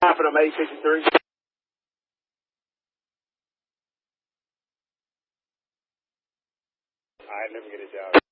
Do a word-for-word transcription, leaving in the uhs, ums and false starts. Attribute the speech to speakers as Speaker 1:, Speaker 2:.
Speaker 1: Happened on eight fifty-three.
Speaker 2: All right, let me get it down.